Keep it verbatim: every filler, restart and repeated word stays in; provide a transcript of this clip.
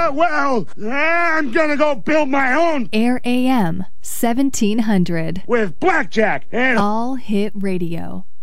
Uh, well, I'm gonna go build my own. Air A M seventeen hundred. With Blackjack and All Hit Radio.